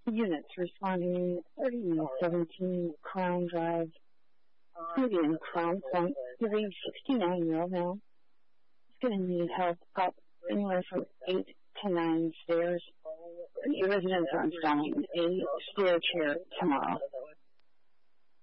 Units responding 3017 Crown Drive, Indian Crown Point, giving 69-year-old male. He's going to need help up anywhere from 8 to 9 stairs. The residents are installing a stair chair tomorrow.